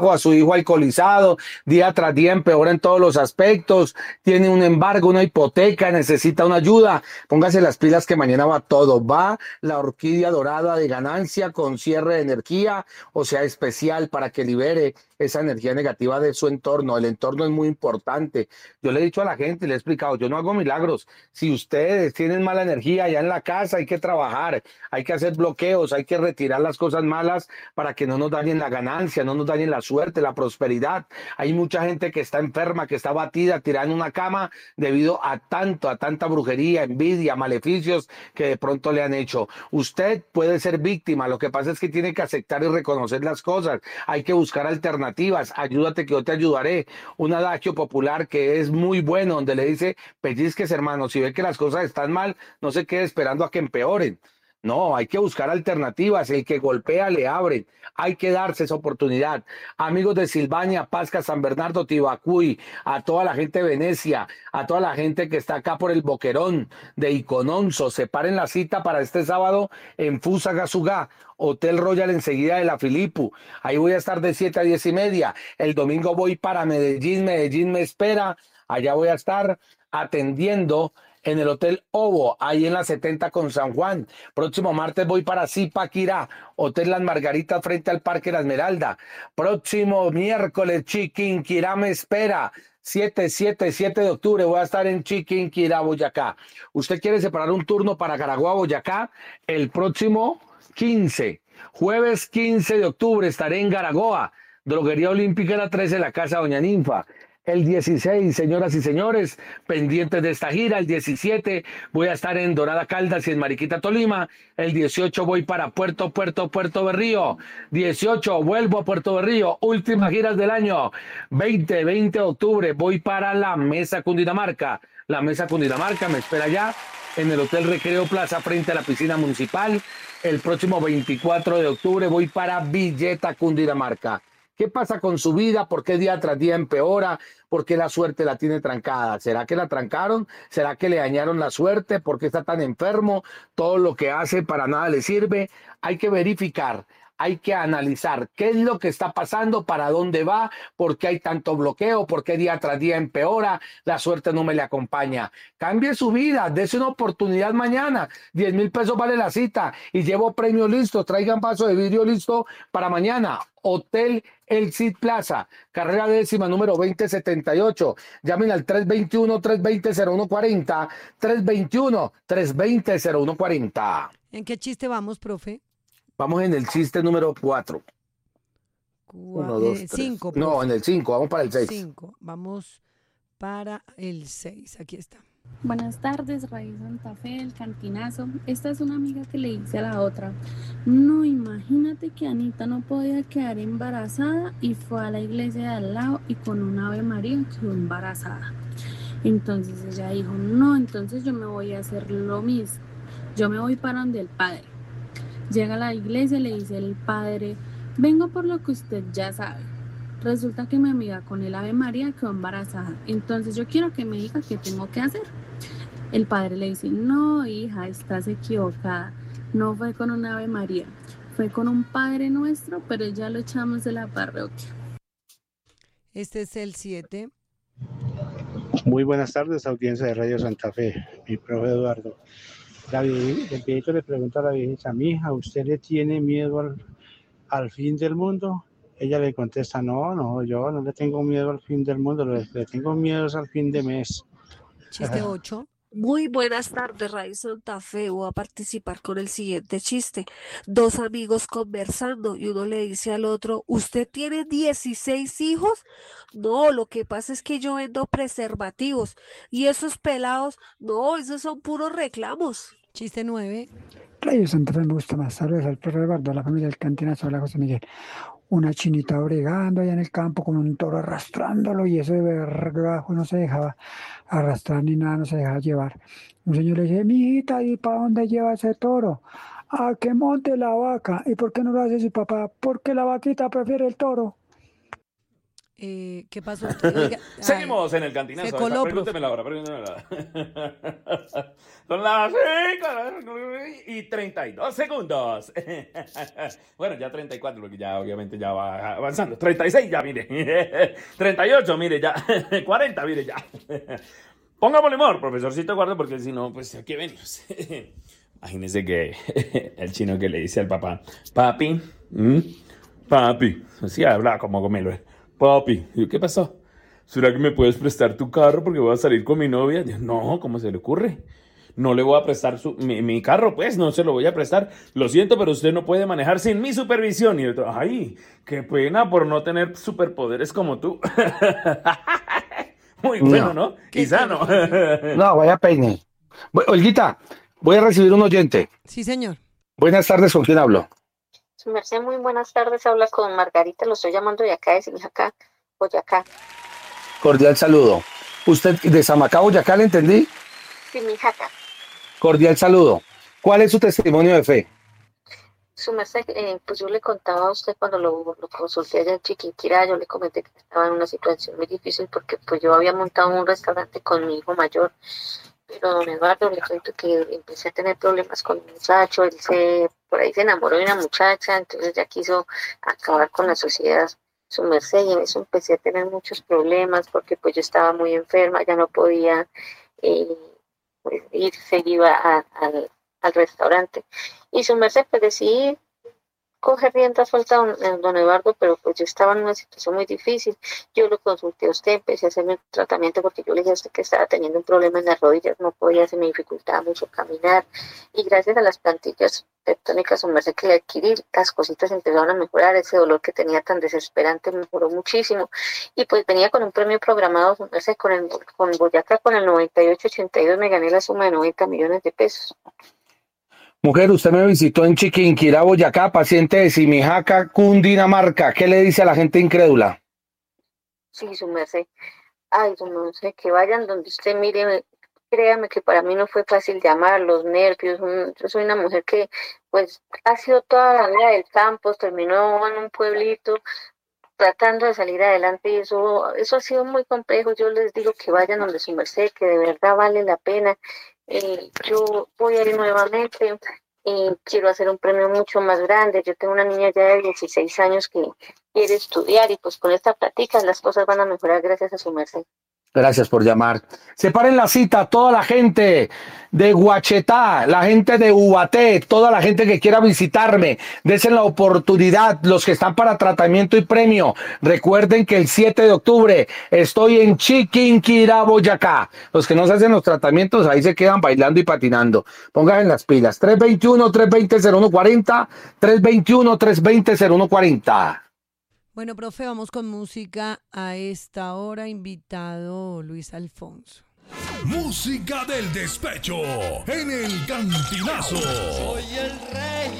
a su hijo alcoholizado, día tras día empeora en todos los aspectos, tiene un embargo, una hipoteca, necesita una ayuda, póngase las pilas que mañana va todo, va la orquídea dorada de ganancia con cierre de energía, o sea, especial para que libere esa energía negativa de su entorno. El entorno es muy importante. Yo le he dicho a la gente, le he explicado, yo no hago milagros. Si ustedes tienen mala energía allá en la casa, hay que trabajar, hay que hacer bloqueos, hay que retirar las cosas malas para que no nos dañen la ganancia, no nos dañen la suerte, la prosperidad. Hay mucha gente que está enferma, que está batida, tirada en una cama debido a tanta brujería, envidia, maleficios que de pronto le han hecho. Usted puede ser víctima, lo que pasa es que tiene que aceptar y reconocer las cosas. Hay que buscar alternativas. Ayúdate que yo te ayudaré. Un adagio popular que es muy bueno, donde le dice, pellizques hermano, si ve que las cosas están mal, no se quede esperando a que empeoren. No, hay que buscar alternativas. El que golpea le abre. Hay que darse esa oportunidad. Amigos de Silvania, Pasca, San Bernardo, Tibacuy, a toda la gente de Venecia, a toda la gente que está acá por el Boquerón, de Icononso, separen la cita para este sábado en Fusagasugá, Hotel Royal enseguida de la Filipu. Ahí voy a estar de 7 a 10 y media. El domingo voy para Medellín, Medellín me espera. Allá voy a estar atendiendo en el Hotel Ovo, ahí en la 70 con San Juan. Próximo martes voy para Zipaquirá, Hotel Las Margaritas frente al Parque La Esmeralda. Próximo miércoles, Chiquinquirá me espera. 7 de octubre voy a estar en Chiquinquirá, Boyacá. ¿Usted quiere separar un turno para Caraguá, Boyacá? El próximo 15, jueves 15 de octubre estaré en Garagoa, Droguería Olímpica la 13, la Casa Doña Ninfa. El 16, señoras y señores, pendientes de esta gira. El 17 voy a estar en Dorada Caldas y en Mariquita, Tolima. El 18 voy para Puerto Berrío. 18 vuelvo a Puerto Berrío. Últimas giras del año. 20 de octubre voy para la Mesa Cundinamarca. La Mesa Cundinamarca me espera ya en el Hotel Recreo Plaza frente a la piscina municipal. El próximo 24 de octubre voy para Villeta, Cundinamarca. ¿Qué pasa con su vida? ¿Por qué día tras día empeora? ¿Por qué la suerte la tiene trancada? ¿Será que la trancaron? ¿Será que le dañaron la suerte? ¿Por qué está tan enfermo? Todo lo que hace para nada le sirve. Hay que verificar, hay que analizar qué es lo que está pasando, para dónde va, por qué hay tanto bloqueo, por qué día tras día empeora, la suerte no me le acompaña. Cambie su vida, dése una oportunidad mañana. 10.000 pesos vale la cita y llevo premio listo. Traigan vaso de vidrio listo para mañana. Hotel El Cid Plaza, carrera décima, número 2078. Llamen al 321-320-0140, 321-320-0140. ¿En qué chiste vamos, profe? Vamos en el chiste número 4. Uno, dos, tres. Cinco, No, profe. en el 5, vamos para el 6. 5. Vamos para el 6. Aquí está. Buenas tardes, Radio Santa Fe, el Cantinazo. Esta es una amiga que le dice a la otra, no, imagínate que Anita no podía quedar embarazada y fue a la iglesia de al lado y con un Ave María quedó embarazada. Entonces ella dijo, no, entonces yo me voy a hacer lo mismo. Yo me voy para donde el padre. Llega a la iglesia y le dice el padre, vengo por lo que usted ya sabe. Resulta que mi amiga con el Ave María quedó embarazada. Entonces yo quiero que me diga qué tengo que hacer. El padre le dice, no, hija, estás equivocada. No fue con un Ave María. Fue con un Padre Nuestro, pero ya lo echamos de la parroquia. Este es el 7. Muy buenas tardes, audiencia de Radio Santa Fe, mi profe Eduardo. El viejito le pregunta a la viejita, mija, ¿usted le tiene miedo al fin del mundo? Ella le contesta, no, yo no le tengo miedo al fin del mundo, le tengo miedo al fin de mes. Chiste 8. Muy buenas tardes, Radio Santa Fe. Voy a participar con el siguiente chiste. Dos amigos conversando y uno le dice al otro, ¿usted tiene 16 hijos? No, lo que pasa es que yo vendo preservativos y esos pelados, no, esos son puros reclamos. Chiste 9. Radio Santa Fe me gusta más. Saludos al perro Eduardo, a la familia del Cantinazo, a la José Miguel. Una chinita bregando allá en el campo con un toro arrastrándolo y eso de vergajo no se dejaba arrastrar ni nada, no se dejaba llevar. Un señor le dice, mijita, ¿y para dónde lleva ese toro? A que monte la vaca. ¿Y por qué no lo hace su papá? Porque la vaquita prefiere el toro. ¿Qué pasó? Oiga, Seguimos en el cantinazo. se coló, Pregúntemela ahora. Son las 5:32 segundos. Bueno, ya 34, porque ya obviamente ya va avanzando. 36 ya, mire. 38, mire ya. 40, mire ya. Póngame humor, profesorcito Eduardo, porque si no, pues aquí venimos. Imagínese que el chino que le dice al papá, papi, papi, así habla como Gomelo. Papi, ¿qué pasó? ¿Será que me puedes prestar tu carro porque voy a salir con mi novia? Dijo, no, ¿cómo se le ocurre? No le voy a prestar mi carro, pues, no se lo voy a prestar. Lo siento, pero usted no puede manejar sin mi supervisión. Y el otro, ay, qué pena por no tener superpoderes como tú. Muy bueno, ¿no? Y sano. No, vaya peine. Olguita, voy a recibir un oyente. Sí, señor. Buenas tardes, ¿con quién hablo? Su merced, muy buenas tardes. Habla con Margarita, lo estoy llamando de acá, de Simijacá, Boyacá. Cordial saludo. ¿Usted de Samacá, Boyacá, le entendí? Simijacá. Cordial saludo. ¿Cuál es su testimonio de fe? Su merced, pues yo le contaba a usted cuando lo consulté allá en Chiquinquirá, yo le comenté que estaba en una situación muy difícil porque pues yo había montado un restaurante con mi hijo mayor, pero don Eduardo, le cuento que empecé a tener problemas con un muchacho, por ahí se enamoró de una muchacha, entonces ya quiso acabar con la sociedad, su merced, y en eso empecé a tener muchos problemas porque pues yo estaba muy enferma, ya no podía pues, ir seguido al restaurante, y su merced pues decidí coger rienda suelta don Eduardo, pero pues yo estaba en una situación muy difícil. Yo lo consulté a usted, empecé a hacerme un tratamiento porque yo le dije a usted que estaba teniendo un problema en las rodillas, no podía, se me dificultaba mucho caminar, y gracias a las plantillas tectónicas, su merced, que le adquirí, las cositas empezaron a mejorar, ese dolor que tenía tan desesperante mejoró muchísimo, y pues venía con un premio programado, su merced, con Boyacá, con el 98-82 me gané la suma de 90 millones de pesos. Mujer, usted me visitó en Chiquinquirá, Boyacá, paciente de Simijaca, Cundinamarca. ¿Qué le dice a la gente incrédula? Sí, su merced. Ay, su merced, que vayan donde usted mire, créame que para mí no fue fácil llamar, los nervios. Yo soy una mujer que, pues, ha sido toda la vida del campo, terminó en un pueblito, tratando de salir adelante, y eso ha sido muy complejo. Yo les digo que vayan donde su merced, que de verdad vale la pena. Yo voy a ir nuevamente, quiero hacer un premio mucho más grande. Yo tengo una niña ya de 16 años que quiere estudiar, y pues con esta plática las cosas van a mejorar gracias a su merced. Gracias por llamar. Separen la cita, toda la gente de Guachetá, la gente de Ubaté, toda la gente que quiera visitarme, desen la oportunidad, los que están para tratamiento y premio. Recuerden que el 7 de octubre estoy en Chiquinquirá, Boyacá. Los que no se hacen los tratamientos, ahí se quedan bailando y patinando. Pónganse en las pilas. 321-320-0140, 321-320-0140. Bueno, profe, vamos con música a esta hora. Invitado Luis Alfonso. Música del despecho en el Cantinazo. Soy el rey